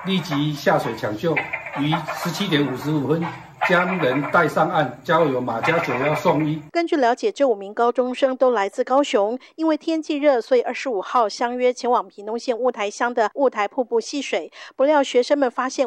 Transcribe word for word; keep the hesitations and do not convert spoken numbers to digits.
立即下水抢救，于十七点五十五分将人带上岸，交由马家九幺送医。 根据了解，这五名高中生都来自高雄，因为天气热，所以二十五号相约前往屏东县雾台乡的雾台瀑布戏水。不料学生们发现